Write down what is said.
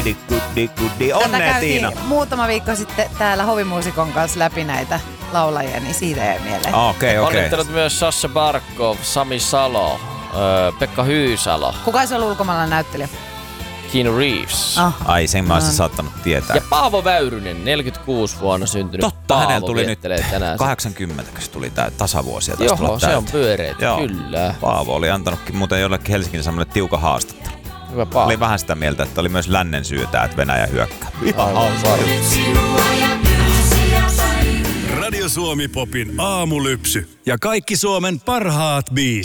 Onnea, Tiina. Muutama viikko sitten täällä Hovimuusikon kanssa läpi näitä laulajia, niin siitä jäi mieleen. Okei. Onnittelut myös Sasha Barkov, Sami Salo, Pekka Hyysalo. Kuka se on ulkomailla näyttelijä? Keanu Reeves. Ai, sen mä olisin saattanut tietää. Ja Paavo Väyrynen, 46 vuonna syntynyt. Totta, hänellä tuli nyt tänään 80, kun se tuli tää tasavuosia. Joo, se on pyöreitä, kyllä. Paavo oli antanutkin muuten jollekin Helsingin Sanomille tiukan haastattelu. Hyvä Paavo. Oli vähän sitä mieltä, että oli myös lännen syytä, että Venäjä hyökkää. Radio Suomi Popin aamulypsy ja kaikki Suomen parhaat biisit.